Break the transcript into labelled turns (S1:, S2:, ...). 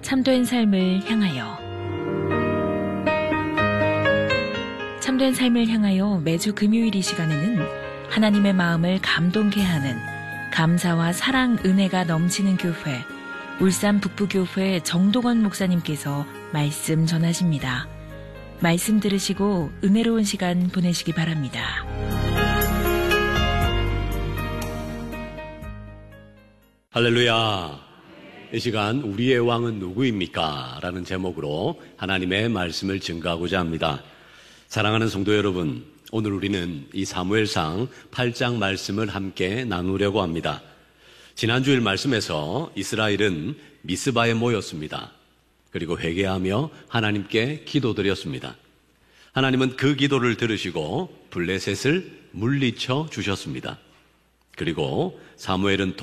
S1: 참된 삶을 향하여. 참된 삶을 향하여 매주 금요일 이 시간에는 하나님의 마음을 감동케 하는 감사와 사랑 은혜가 넘치는 교회, 울산 북부교회 정동원 목사님께서 말씀 전하십니다. 말씀 들으시고 은혜로운 시간 보내시기 바랍니다.
S2: 할렐루야. 이 시간 우리의 왕은 누구입니까? 라는 제목으로 하나님의 말씀을 증거하고자 합니다. 사랑하는 성도 여러분, 오늘 우리는 이 사무엘상 8장 말씀을 함께 나누려고 합니다. 지난주일 말씀에서 이스라엘은 미스바에 모였습니다. 그리고 회개하며 하나님께 기도드렸습니다. 하나님은 그 기도를 들으시고 블레셋을 물리쳐 주셨습니다. 그리고 사무엘은